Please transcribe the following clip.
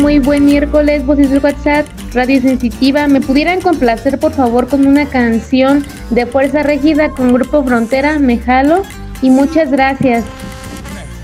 Muy buen miércoles, Voces del WhatsApp, Radio Sensitiva. ¿Me pudieran complacer, por favor, con una canción de Fuerza Régida con Grupo Frontera? Me jalo y muchas gracias.